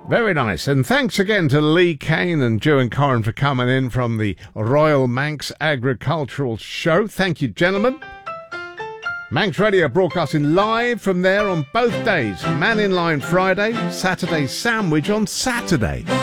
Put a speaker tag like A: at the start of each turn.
A: Very nice. And thanks again to Lee Kane and Joe and Corin for coming in from the Royal Manx Agricultural Show. Thank you, gentlemen. Manx Radio broadcasting live from there on both days. Man in Line Friday, Saturday Sandwich on Saturday.